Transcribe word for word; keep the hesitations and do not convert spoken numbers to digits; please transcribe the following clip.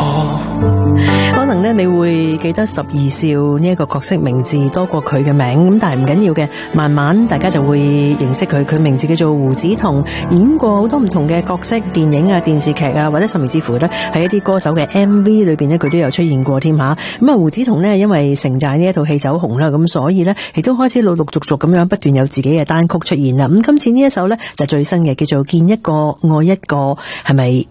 哦，可能咧你會記得十二少呢一個角色名字多過佢嘅名，咁但係唔緊要嘅，慢慢大家就會認識佢。佢名字叫做胡子彤，演過好多唔同嘅角色，電影啊、電視劇啊，或者甚至乎咧喺一啲歌手嘅 M V 裏邊咧，佢都有出現過添吓。咁啊，胡子彤呢，因為城寨呢一套戲走紅啦，咁所以呢，亦都開始陸陸續續咁樣不斷有自己嘅單曲出現啦。咁今次呢一首呢，就最新嘅，叫做見一個愛一個，係咪